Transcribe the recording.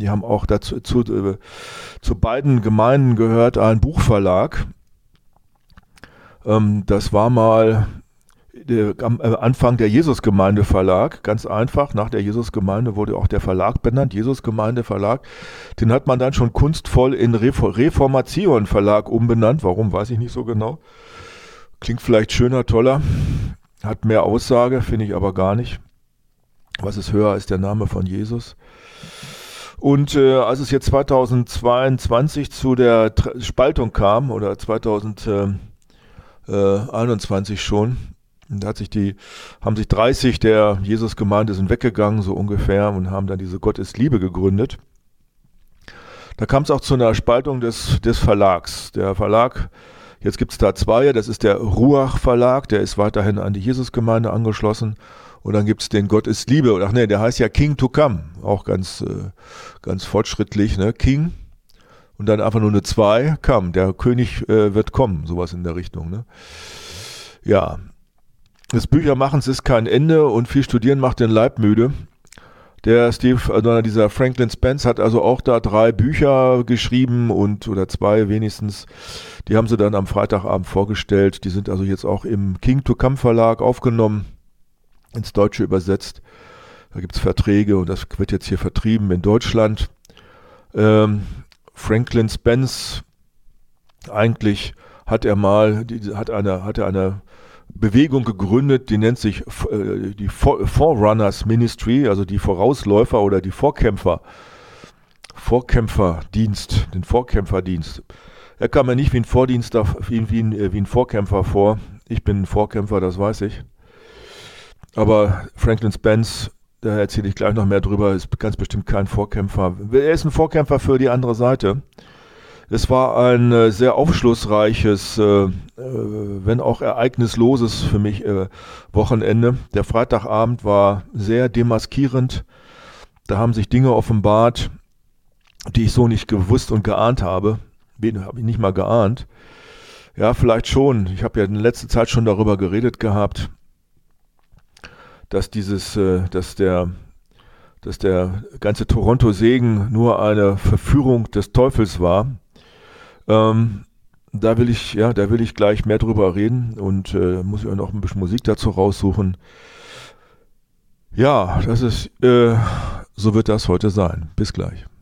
Die haben auch zu beiden Gemeinden gehört ein Buchverlag. Das war mal am Anfang der Jesusgemeinde Verlag, ganz einfach. Nach der Jesusgemeinde wurde auch der Verlag benannt, Jesusgemeinde Verlag. Den hat man dann schon kunstvoll in Reformation Verlag umbenannt. Warum, weiß ich nicht so genau. Klingt vielleicht schöner, toller, hat mehr Aussage, finde ich aber gar nicht. Was ist höher als der Name von Jesus? Und als es jetzt 2022 zu der Spaltung kam, oder 2021 schon, da haben sich 30 der Jesusgemeinde sind weggegangen, so ungefähr, und haben dann diese Gott ist Liebe gegründet. Da kam es auch zu einer Spaltung des Verlags. Der Verlag, jetzt gibt es da zwei, das ist der Ruach Verlag, der ist weiterhin an die Jesusgemeinde angeschlossen. Und dann gibt es den Gott ist Liebe. Ach nee, der heißt ja King to Come, auch ganz fortschrittlich, ne? King. Und dann einfach nur eine 2, Come, der König wird kommen, sowas in der Richtung, ne? Ja. Des Büchermachens ist kein Ende und viel Studieren macht den Leib müde. Dieser Franklin Spence hat also auch da 3 Bücher geschrieben oder 2 wenigstens. Die haben sie dann am Freitagabend vorgestellt. Die sind also jetzt auch im King to Come Verlag aufgenommen, ins Deutsche übersetzt. Da gibt es Verträge und das wird jetzt hier vertrieben in Deutschland. Franklin Spence, eigentlich hat er eine Bewegung gegründet, die nennt sich die Forerunners Ministry, also die Vorausläufer oder die Vorkämpferdienst, den Vorkämpferdienst. Er kam mir nicht wie ein Vorkämpfer vor. Ich bin ein Vorkämpfer, das weiß ich. Aber Franklin Spence, da erzähle ich gleich noch mehr drüber, ist ganz bestimmt kein Vorkämpfer. Er ist ein Vorkämpfer für die andere Seite. Es war ein sehr aufschlussreiches, wenn auch ereignisloses für mich Wochenende. Der Freitagabend war sehr demaskierend. Da haben sich Dinge offenbart, die ich so nicht gewusst und geahnt habe. Habe ich nicht mal geahnt. Ja, vielleicht schon. Ich habe ja in letzter Zeit schon darüber geredet gehabt, dass der ganze Toronto-Segen nur eine Verführung des Teufels war. Da will ich gleich mehr drüber reden und muss ich auch noch ein bisschen Musik dazu raussuchen. Ja, so wird das heute sein. Bis gleich.